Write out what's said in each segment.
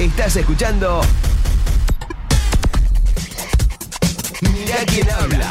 Estás escuchando Mirá quién habla.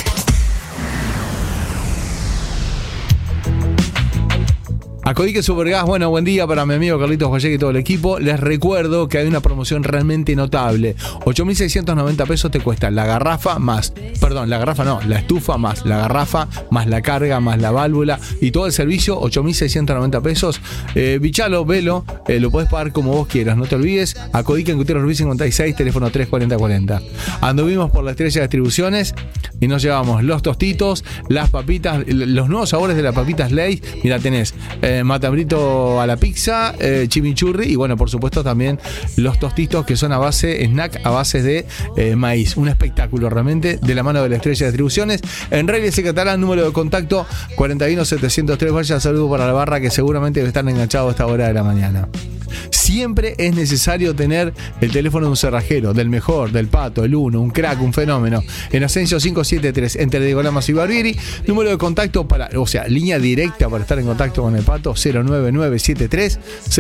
Acodique Supergas, bueno, buen día para mi amigo Carlitos Valleque y todo el equipo. Les recuerdo que hay una promoción realmente notable. 8.690 pesos te cuesta la garrafa más, la estufa más la garrafa, más la carga, más la válvula y todo el servicio, 8.690 pesos. Bichalo, velo, lo podés pagar como vos quieras, no te olvides. Acodique en Gutiérrez Ruiz 56, teléfono 34040. Anduvimos por la Estrella de Distribuciones y nos llevamos los tostitos, las papitas, los nuevos sabores de las papitas Lay's. Mira, tenés matabrito a la pizza, chimichurri y bueno, por supuesto también los tostitos que son snack a base de maíz. Un espectáculo realmente de la mano de la Estrella de Distribuciones. En Reyes y Catalán, número de contacto 41703. Vaya, saludo para la barra que seguramente debe estar enganchado a esta hora de la mañana. Siempre es necesario tener el teléfono de un cerrajero, del mejor, del Pato, el Uno, un crack, un fenómeno. En Ascenso 573, entre Diego Lamas y Barbieri. Número de contacto línea directa para estar en contacto con el Pato, 09973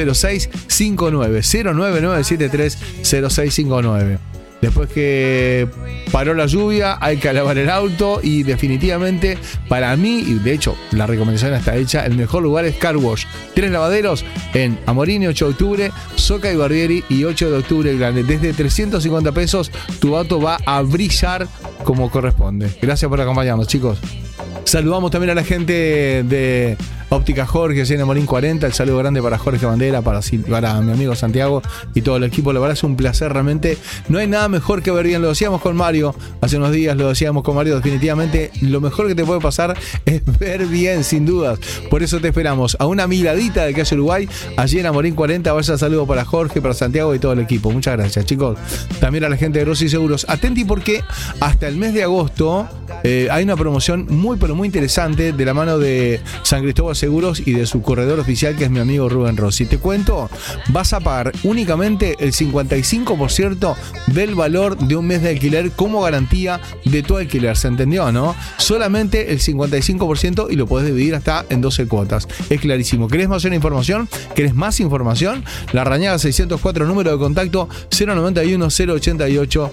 0659. 09973 0659. Después que paró la lluvia, hay que lavar el auto y definitivamente para mí, y de hecho la recomendación está hecha, el mejor lugar es Car Wash. 3 lavaderos en Amorini, 8 de octubre, Soca y Barbieri y 8 de octubre Grande. Desde 350 pesos tu auto va a brillar como corresponde. Gracias por acompañarnos, chicos. Saludamos también a la gente de Óptica Jorge, en Morín 40. El saludo grande para Jorge Bandera, para mi amigo Santiago y todo el equipo. La verdad es un placer realmente. No hay nada mejor que ver bien. Lo decíamos con Mario hace unos días, definitivamente lo mejor que te puede pasar es ver bien, sin dudas. Por eso te esperamos a una miradita de calle Uruguay, allí en Morín 40. Vaya saludo para Jorge, para Santiago y todo el equipo. Muchas gracias, chicos. También a la gente de Rossi Seguros. Atenti porque hasta el mes de agosto hay una promoción muy interesante de la mano de San Cristóbal Seguros y de su corredor oficial, que es mi amigo Rubén Rossi. Te cuento, vas a pagar únicamente el 55% del valor de un mes de alquiler como garantía de tu alquiler. ¿Se entendió, no? Solamente el 55% y lo podés dividir hasta en 12 cuotas. Es clarísimo. ¿Querés más información? ¿Querés más información? La Rañaga 604, número de contacto 091 088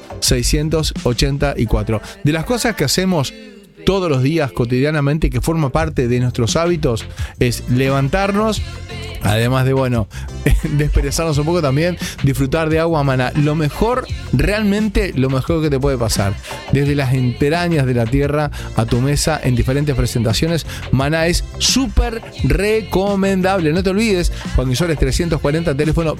684. De las cosas que hacemos todos los días, cotidianamente, que forma parte de nuestros hábitos, es levantarnos, además de, desperezarnos un poco, también disfrutar de agua Maná. Lo mejor, realmente lo mejor que te puede pasar, desde las entrañas de la tierra a tu mesa en diferentes presentaciones, Maná es súper recomendable. No te olvides, Juan Guisoles 340, teléfono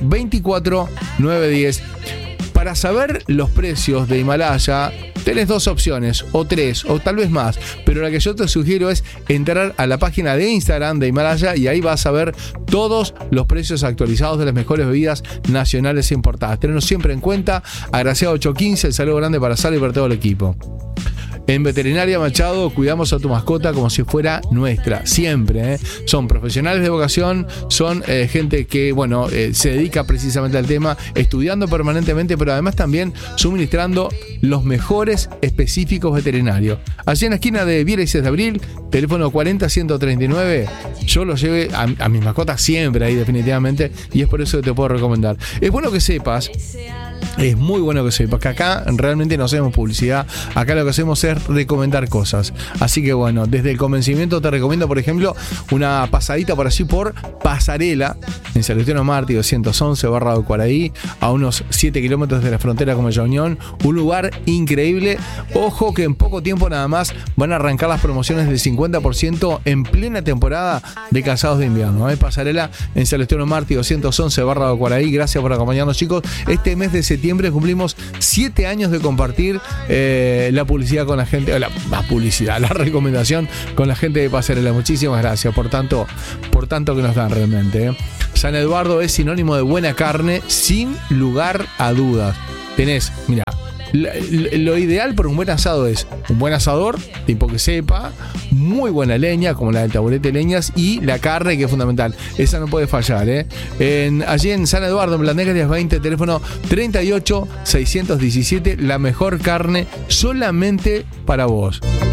24910. Para saber los precios de Himalaya, tenés 2 opciones, o 3, o tal vez más, pero la que yo te sugiero es entrar a la página de Instagram de Himalaya y ahí vas a ver todos los precios actualizados de las mejores bebidas nacionales e importadas. Tenemos siempre en cuenta. Agraciado 815, el saludo grande para Sala y para todo el equipo. En Veterinaria Machado cuidamos a tu mascota como si fuera nuestra, siempre. Son profesionales de vocación, son gente que se dedica precisamente al tema, estudiando permanentemente, pero además también suministrando los mejores específicos veterinarios. Allí en la esquina de Viera y 6 de Abril, teléfono 40139. Yo lo llevé a mis mascotas siempre ahí, definitivamente, y es por eso que te puedo recomendar. Es bueno que sepas. Es muy bueno que sepas que acá realmente no hacemos publicidad. Acá lo que hacemos es recomendar cosas. Así que desde el convencimiento te recomiendo, por ejemplo, una pasadita por allí por Pasarela, en Salustino Martí 211 barra de Cuaraí, a unos 7 kilómetros de la frontera con Bella Unión. Un lugar increíble. Ojo que en poco tiempo nada más van a arrancar las promociones del 50% en plena temporada de calzados de invierno. Pasarela en Salustino Martí 211 barra de Cuaraí. Gracias por acompañarnos, chicos. Este mes de septiembre cumplimos 7 años de compartir la publicidad con la gente, la recomendación con la gente de Pasarela. Muchísimas gracias por tanto que nos dan realmente. San Eduardo es sinónimo de buena carne, sin lugar a dudas. Tenés, mira, lo ideal para un buen asado es un buen asador, tipo que sepa, muy buena leña, como la del Taburete Leñas, y la carne, que es fundamental. Esa no puede fallar, allí en San Eduardo, en Blandenga 1020, teléfono 38 617, la mejor carne solamente para vos.